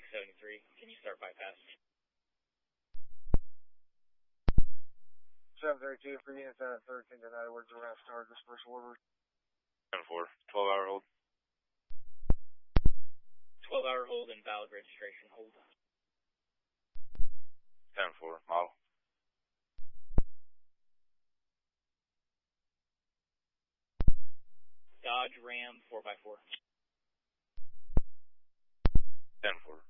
73. Can you start bypass? 732 for units out of 13 tonight. We're going to start this first order. 10-4, 12-hour hold. 12-hour hold and valid registration hold. 10-4, model. Dodge Ram 4x4. 10-4.